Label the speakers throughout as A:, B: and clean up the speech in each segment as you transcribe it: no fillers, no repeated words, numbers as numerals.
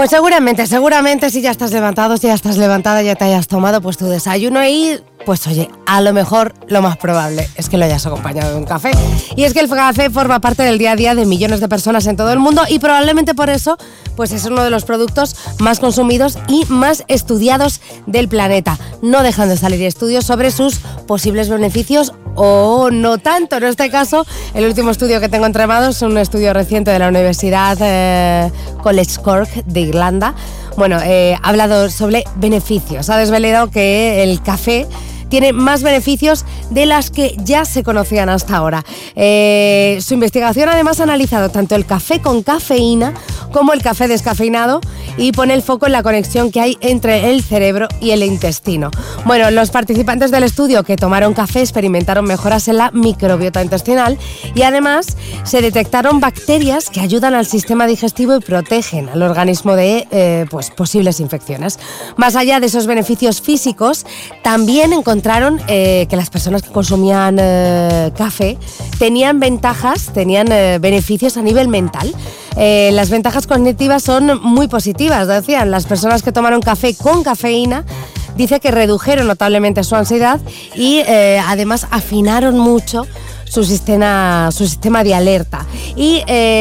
A: Pues seguramente si ya estás levantado, si ya estás levantada, ya te hayas tomado pues tu desayuno y pues oye, a lo mejor lo más probable es que lo hayas acompañado de un café. Y es que el café forma parte del día a día de millones de personas en todo el mundo y probablemente por eso pues es uno de los productos más consumidos y más estudiados del planeta. No dejan de salir estudios sobre sus posibles beneficios o no tanto. En este caso, el último estudio que tengo entre manos es un estudio reciente de la Universidad College Cork de Irlanda. Bueno, ha hablado sobre beneficios. Ha desvelado que el café tiene más beneficios de las que ya se conocían hasta ahora. Su investigación además ha analizado tanto el café con cafeína como el café descafeinado y pone el foco en la conexión que hay entre el cerebro y el intestino. Bueno, los participantes del estudio que tomaron café experimentaron mejoras en la microbiota intestinal y además se detectaron bacterias que ayudan al sistema digestivo y protegen al organismo de posibles infecciones. Más allá de esos beneficios físicos, también encontraron que las personas que consumían café tenían beneficios a nivel mental. Las ventajas cognitivas son muy positivas, decían. Las personas que tomaron café con cafeína dice que redujeron notablemente su ansiedad y además afinaron mucho su sistema de alerta. Y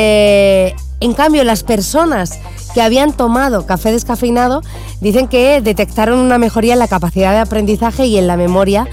A: en cambio las personas que habían tomado café descafeinado dicen que detectaron una mejoría en la capacidad de aprendizaje y en la memoria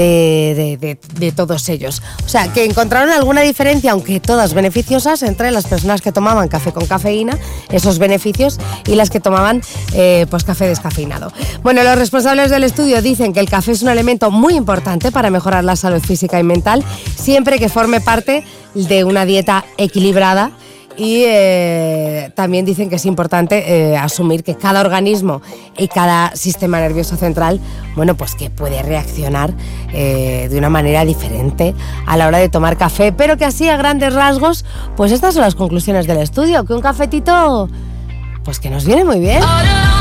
A: de todos ellos. O sea, que encontraron alguna diferencia, aunque todas beneficiosas, entre las personas que tomaban café con cafeína, esos beneficios, y las que tomaban café descafeinado. Bueno, los responsables del estudio dicen que el café es un elemento muy importante para mejorar la salud física y mental, siempre que forme parte de una dieta equilibrada. Y también dicen que es importante asumir que cada organismo y cada sistema nervioso central, que puede reaccionar de una manera diferente a la hora de tomar café, pero que así a grandes rasgos, pues estas son las conclusiones del estudio, que un cafetito, pues que nos viene muy bien.